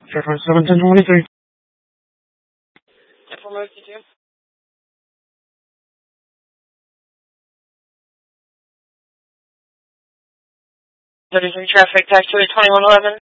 Fairfax 71023. Emergency 2. 33 traffic, taxi 2111.